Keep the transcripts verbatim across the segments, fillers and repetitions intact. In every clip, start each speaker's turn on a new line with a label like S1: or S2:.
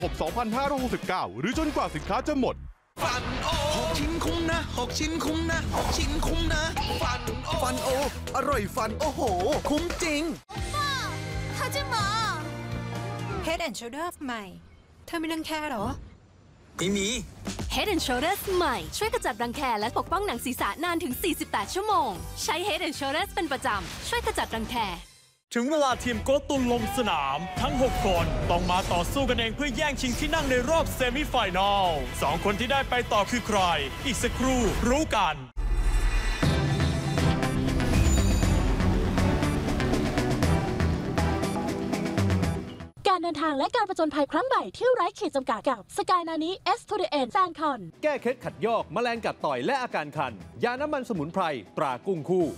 S1: ผมสองพันห้าร้อยหกสิบเก้าหรือจนกว่าสินค้าจะหมด
S2: ฟันโอหกชิ้นคุ้มนะหกชิ้นคุ้มนะหกชิ้นคุ้มนะฟันโอฟันโออร่อยฟันโอ้โหคุ้มจริง
S3: 하지마 Head and Shoulders ใหม่เธอไม่รังแคหรอ
S2: ไม่มี
S4: Head and Shoulders ใหม่ช่วยกระจัดรังแคและปกป้องหนังศีรษะนานถึงสี่สิบแปดชั่วโมงใช้ Head and Shoulders เป็นประจำช่วยกระจัดรังแค
S5: ถึงเวลาทีมโกตุนลงสนามทั้งหกคนต้องมาต่อสู้กันเองเพื่อแย่งชิงที่นั่งในรอบเซมิไฟแนลสองคนที่ได้ไปต่อคือใครอีกสักครู่รู้กัน
S6: การเดินทางและการประจนภัยครั้งใหม่ที่ไร้ขีดจำกัดกับสกายนานี้ S to the End แฟนคอน
S7: แก้เคล็ดขัดยอกแมลงกัดต่อยและอาการคันยาน้ำมันสมุนไพรตรากุ้งคู่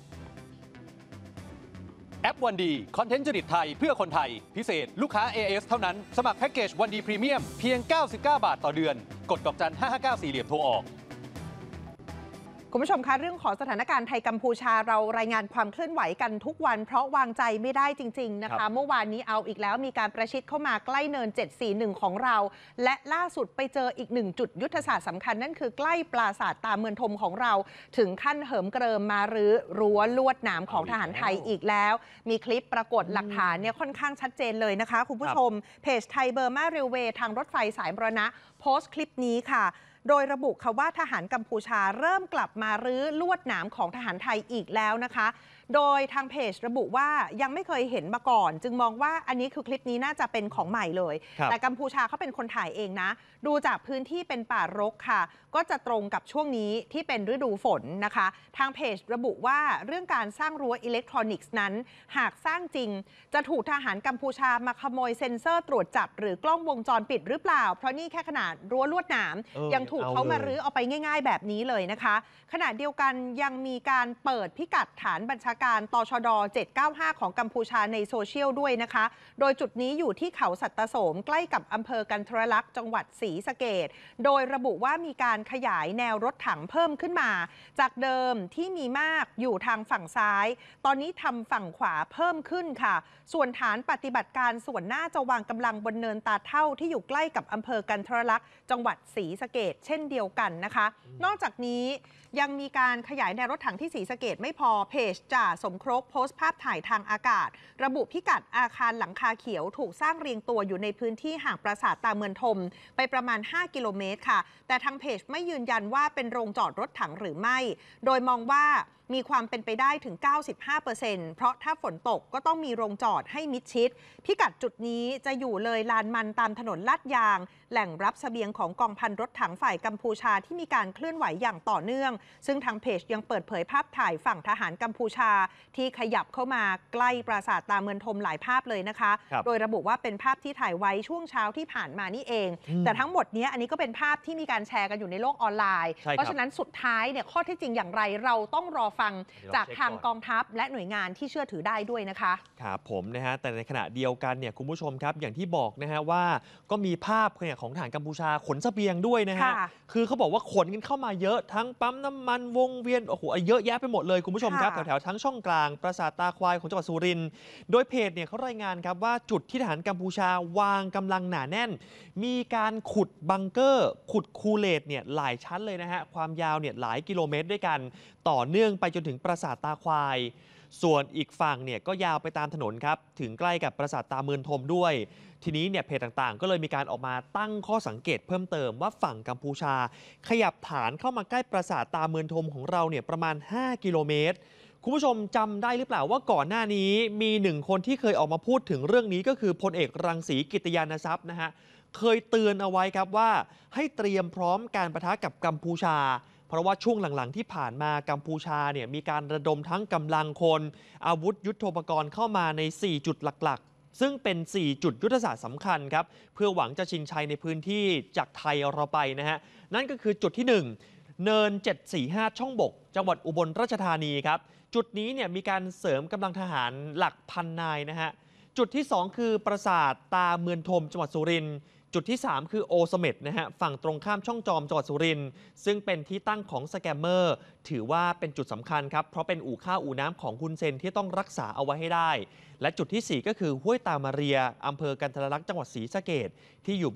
S7: แอปวันดีคอนเทนต์จริตไทยเพื่อคนไทยพิเศษลูกค้า เอ เอส เท่านั้นสมัครแพ็กเกจวันดีพรีเมียมเพียงเก้าสิบเก้าบาทต่อเดือนกดดอกจันห้าห้าเก้าสี่เหลี่ยมโทรออก
S8: คุณผู้ชมคะเรื่องของสถานการณ์ไทยกัมพูชาเรารายงานความเคลื่อนไหวกันทุกวันเพราะวางใจไม่ได้จริงๆนะคะเมื่อวานนี้เอาอีกแล้วมีการประชิดเข้ามาใกล้เนินเจ็ดสี่หนึ่งของเราและล่าสุดไปเจออีกหนึ่งจุดยุทธศาสตร์สำคัญนั่นคือใกล้ปราสาทตาเมืองทมของเราถึงขั้นเหิมเกริมมารื้อรั้วลวดหนามของทหารไทยอีกแล้วมีคลิปปรากฏหลักฐานเนี่ยค่อนข้างชัดเจนเลยนะคะคุณผู้ชมเพจไทยเบอร์มาเรลเวย์ทางรถไฟสายบรณะโพสต์คลิปนี้ค่ะโดยระบุค่ะว่าทหารกัมพูชาเริ่มกลับมารื้อลวดหนามของทหารไทยอีกแล้วนะคะโดยทางเพจระบุว่ายังไม่เคยเห็นมาก่อนจึงมองว่าอันนี้คือคลิปนี้น่าจะเป็นของใหม่เลยแต่กัมพูชาเขาเป็นคนถ่ายเองนะดูจากพื้นที่เป็นป่ารกค่ะก็จะตรงกับช่วงนี้ที่เป็นฤดูฝนนะคะทางเพจระบุว่าเรื่องการสร้างรั้วอิเล็กทรอนิกส์นั้นหากสร้างจริงจะถูกทหารกัมพูชามาขโมยเซ็นเซอร์ตรวจจับหรือกล้องวงจรปิดหรือเปล่าเพราะนี่แค่ขนาดรั้วลวดหนามยังถูกเขามารื้อเอาไปง่ายๆแบบนี้เลยนะคะขณะเดียวกันยังมีการเปิดพิกัดฐานบัญชาการตชดเจ็ดเก้าห้าของกัมพูชาในโซเชียลด้วยนะคะโดยจุดนี้อยู่ที่เขาสัตตโสมใกล้กับอำเภอกันทรลักษณ์จังหวัดศรีสะเกษโดยระบุว่ามีการขยายแนวรถถังเพิ่มขึ้นมาจากเดิมที่มีมากอยู่ทางฝั่งซ้ายตอนนี้ทำฝั่งขวาเพิ่มขึ้นค่ะส่วนฐานปฏิบัติการส่วนหน้าจะวางกำลังบนเนินตาเท่าที่อยู่ใกล้กับอำเภอกันทรลักษณ์จังหวัดศรีสะเกษเช่นเดียวกันนะคะนอกจากนี้ยังมีการขยายแนวรถถังที่ศรีสะเกษไม่พอเพจจ่าสมครกโพสต์ภาพถ่ายทางอากาศระบุพิกัดอาคารหลังคาเขียวถูกสร้างเรียงตัวอยู่ในพื้นที่ห่างปราสาทตาเมืองทมไปประมาณห้ากิโลเมตรค่ะแต่ทางเพจไม่ยืนยันว่าเป็นโรงจอดรถถังหรือไม่โดยมองว่ามีความเป็นไปได้ถึง เก้าสิบห้าเปอร์เซ็นต์ เพราะถ้าฝนตกก็ต้องมีโรงจอดให้มิดชิดพิกัดจุดนี้จะอยู่เลยลานมันตามถนนลาดยางแหล่งรับเสบียงของกองพันรถถังฝ่ายกัมพูชาที่มีการเคลื่อนไหวอย่างต่อเนื่องซึ่งทางเพจยังเปิดเผยภาพถ่ายฝั่งทหารกัมพูชาที่ขยับเข้ามาใกล้ปราสาทตาเมืองทมหลายภาพเลยนะคะโดยระบุว่าเป็นภาพที่ถ่ายไว้ช่วงเช้าที่ผ่านมานี่เองแต่ทั้งหมดนี้อันนี้ก็เป็นภาพที่มีการแชร์กันอยู่ในโลกออนไลน์เพราะฉะนั้นสุดท้ายเนี่ยข้อที่จริงอย่างไรเราต้องรอฟังจากทางกองทัพและหน่วยงานที่เชื่อถือได้ด้วยนะคะ
S7: ครับผมนะฮะแต่ในขณะเดียวกันเนี่ยคุณผู้ชมครับอย่างที่บอกนะฮะว่าก็มีภาพของทหารกัมพูชาขนเสบียงด้วยนะฮะคือเขาบอกว่าขนกันเข้ามาเยอะทั้งปั๊มน้ำมันวงเวียนโอ้โหเยอะแยะไปหมดเลยคุณผู้ชมครับแถวๆทั้งช่องกลางปราสาทตาควายของจังหวัดสุรินทร์โดยเพจเนี่ยเขารายงานครับว่าจุดที่ทหารกัมพูชาวางกำลังหนาแน่นมีการขุดบังเกอร์ขุดคูเลตเนี่ยหลายชั้นเลยนะฮะความยาวเนี่ยหลายกิโลเมตรด้วยกันต่อเนื่องไปจนถึงปราสาทตาควายส่วนอีกฝั่งเนี่ยก็ยาวไปตามถนนครับถึงใกล้กับปราสาทตาเมืองทมด้วยทีนี้เนี่ยเพจต่างๆก็เลยมีการออกมาตั้งข้อสังเกตเพิ่มเติมว่าฝั่งกัมพูชาขยับฐานเข้ามาใกล้ปราสาทตาเมืองทมของเราเนี่ยประมาณห้ากิโลเมตรคุณผู้ชมจำได้หรือเปล่าว่าก่อนหน้านี้มีหนึ่งคนที่เคยออกมาพูดถึงเรื่องนี้ก็คือพลเอกรังสีกิตติยานทรัพย์นะฮะเคยเตือนเอาไว้ครับว่าให้เตรียมพร้อมการปะทะกับกัมพูชาเพราะว่าช่วงหลังๆที่ผ่านมากัมพูชาเนี่ยมีการระดมทั้งกำลังคนอาวุธยุทโธปกรณ์เข้ามาในสี่จุดหลักๆซึ่งเป็นสี่จุดยุทธศาสตร์สำคัญครับเพื่อหวังจะชิงชัยในพื้นที่จากไทยเราไปนะฮะนั่นก็คือจุดที่หนึ่งเนินเจ็ดสี่ห้าช่องบกจังหวัดอุบลราชธานีครับจุดนี้เนี่ยมีการเสริมกำลังทหารหลักพันนายนะฮะจุดที่สองคือปราสาทตาเมืองทมจังหวัดสุรินทร์ จุดที่สามคือโอเสเม็ดนะฮะฝั่งตรงข้ามช่องจอมจังหวัดสุรินทร์ซึ่งเป็นที่ตั้งของสแกมเมอร์ถือว่าเป็นจุดสำคัญครับเพราะเป็นอู่ข้าวอู่น้ำของฮุนเซนที่ต้องรักษาเอาไว้ให้ได้และจุดที่สี่ก็คือห้วยตามาเรียอำเภอกันทรลักษณ์จังหวัดศรีสะเกษที่อยู่